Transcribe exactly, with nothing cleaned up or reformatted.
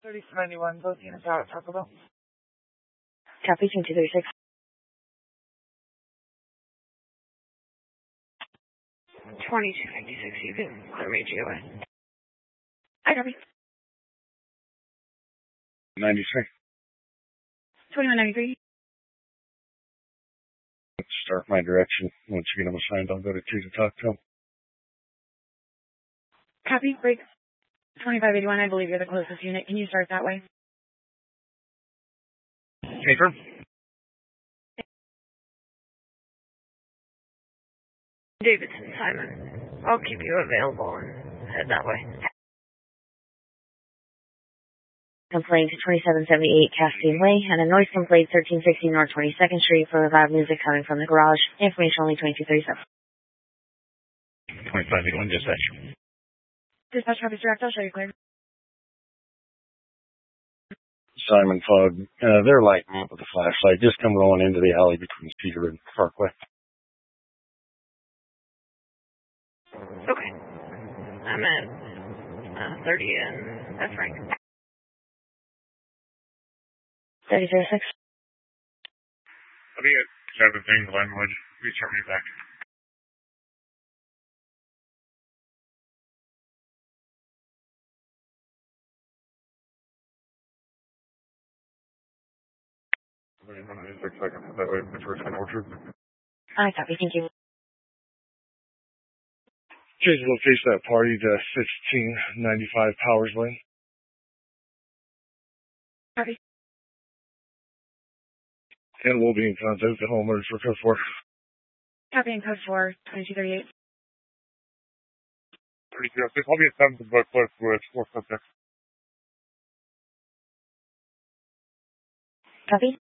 thirty-two ninety-one, both units out at Taco Bell. Copy, two two thirty-six. twenty-two ninety-six, you can clear me G O A. I copy. ninety-three. twenty-one ninety-three. Start my direction. Once you get them assigned, I'll go to two to talk to them. Copy, break. twenty-five eighty-one, I believe you're the closest unit. Can you start that way? Paper. Davidson, Simon. I'll keep you available and head that way. Complaint twenty-seven seventy-eight Castine Way, and a noise complaint thirteen sixty North twenty-second Street for loud music coming from the garage. Information only twenty-two thirty-seven. twenty-five eighty-one, dispatch. Dispatch, copy, direct. I'll show you clear. Simon Fogg. Uh, they're lighting up with a flashlight. Just come rolling into the alley between Cedar and Parkway. Okay. I'm at uh, thirty and that's right. thirty thirty-six. I'll be at seventeen Glenwood. Reach out me back. Six seconds. That way, the first one orchard. I copy, thank you. Change the location of that party to sixteen ninety-five Powers Lane. Copy. And we'll be in contact with the homeowners for code four. Copy and code four, twenty-two thirty-eight. thirty-two oh six. I'll be at seven to both close with four subjects. Copy.